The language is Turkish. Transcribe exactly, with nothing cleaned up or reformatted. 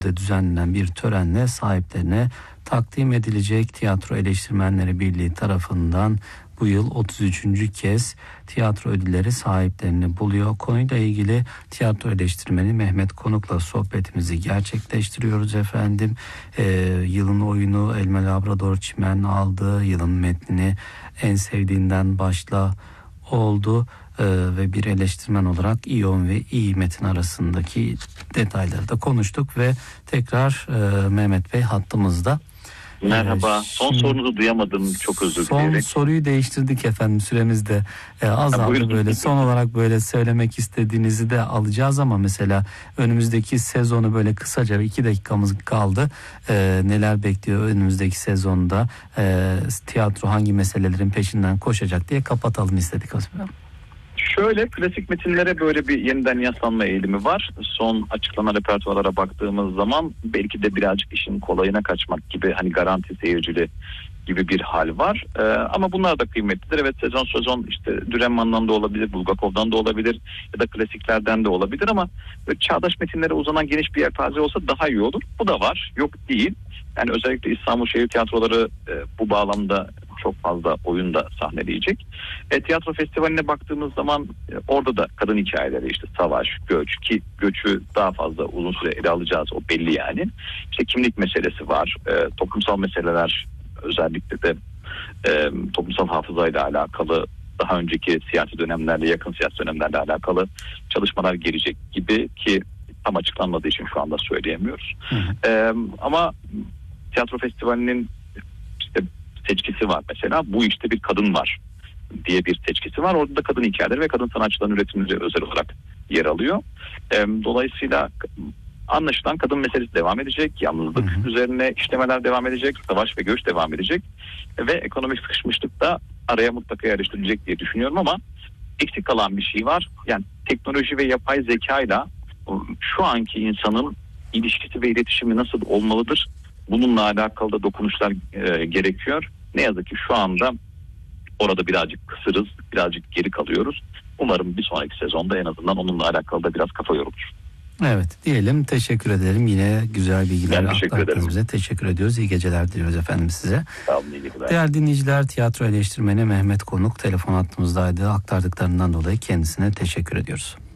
düzenlenen bir törenle sahiplerine takdim edilecek. Tiyatro Eleştirmenleri Birliği tarafından bu yıl otuz üçüncü kez tiyatro ödülleri sahiplerini buluyor. Konuyla ilgili tiyatro eleştirmeni Mehmet Konuk'la sohbetimizi gerçekleştiriyoruz efendim. Ee, yılın oyunu Elma Labrador Çimen aldı. Yılın metnini En Sevdiğinden Başla oldu. Ee, ve bir eleştirmen olarak iyi oyun ve iyi metin arasındaki detayları da konuştuk ve tekrar e, Mehmet Bey hattımızda. Merhaba. Ee, son sorunuzu duyamadım. Çok özür son dilerim. Son soruyu değiştirdik efendim. Süremiz de e, azaldı ha, böyle. Son olarak böyle söylemek istediğinizi de alacağız ama mesela önümüzdeki sezonu böyle kısaca iki dakikamız kaldı. E, neler bekliyor önümüzdeki sezonda? E, tiyatro hangi meselelerin peşinden koşacak diye kapatalım istedik aslında. Şöyle, klasik metinlere böyle bir yeniden yaslanma eğilimi var. Son açıklanan repertuarlara baktığımız zaman belki de birazcık işin kolayına kaçmak gibi, hani garanti seyircili gibi bir hal var. Ee, ama bunlar da kıymetlidir. Evet, sezon sezon işte Dürrenmatt'dan da olabilir, Bulgakov'dan da olabilir ya da klasiklerden de olabilir ama çağdaş metinlere uzanan geniş bir yelpaze olsa daha iyi olur. Bu da var, yok değil. Yani özellikle İstanbul Şehir Tiyatroları e, bu bağlamda çok fazla oyun da sahneleyecek. E, tiyatro festivaline baktığımız zaman e, orada da kadın hikayeleri, işte savaş, göç, ki göçü daha fazla uzun süre ele alacağız, o belli yani. İşte kimlik meselesi var, e, toplumsal meseleler, özellikle de e, toplumsal hafızayla alakalı, daha önceki siyasi dönemlerle, yakın siyasi dönemlerle alakalı çalışmalar gelecek gibi, ki tam açıklanmadığı için şu anda söyleyemiyoruz. Hı hı. E, ama tiyatro festivalinin işte seçkisi var mesela. Bu işte bir kadın var diye bir seçkisi var. Orada da kadın hikayeleri ve kadın sanatçıların üretimleri özel olarak yer alıyor. E, dolayısıyla anlaşılan kadın meselesi devam edecek. Yalnızlık hı hı. üzerine işlemeler devam edecek. Savaş ve göç devam edecek. Ve ekonomik sıkışmışlık da araya mutlaka yerleştirilecek diye düşünüyorum ama eksik kalan bir şey var. Yani teknoloji ve yapay zekayla şu anki insanın ilişkisi ve iletişimi nasıl olmalıdır? Bununla alakalı da dokunuşlar e, gerekiyor. Ne yazık ki şu anda orada birazcık kısırız, birazcık geri kalıyoruz. Umarım bir sonraki sezonda en azından onunla alakalı da biraz kafa yorulur. Evet diyelim, teşekkür edelim. Yine güzel bilgiler aktardınız bize. Teşekkür ediyoruz. İyi geceler diliyoruz efendim size. Sağ olun, iyi geceler. Değerli dinleyiciler, tiyatro eleştirmeni Mehmet Konuk telefon hattımızdaydı. Aktardıklarından dolayı kendisine teşekkür ediyoruz.